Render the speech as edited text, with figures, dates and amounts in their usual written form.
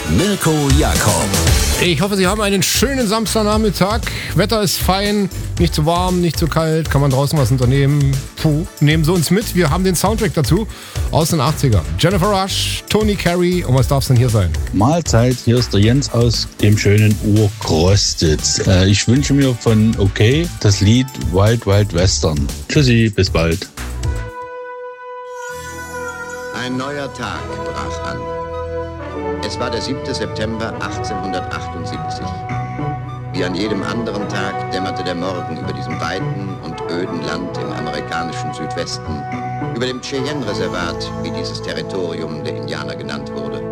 Mirko Jakob. Ich hoffe, Sie haben einen schönen Samstagnachmittag. Wetter ist fein, nicht zu warm, nicht zu kalt, kann man draußen was unternehmen. Nehmen Sie uns mit, wir haben den Soundtrack dazu aus den 80er. Jennifer Rush, Tony Carey und was darf es denn hier sein? Mahlzeit, hier ist der Jens aus dem schönen Urkrostitz. Ich wünsche mir von OK das Lied Wild Wild Western. Tschüssi, bis bald. Ein neuer Tag brach an. Es war der 7. September 1878. Wie an jedem anderen Tag dämmerte der Morgen über diesem weiten und öden Land im amerikanischen Südwesten, über dem Cheyenne-Reservat, wie dieses Territorium der Indianer genannt wurde.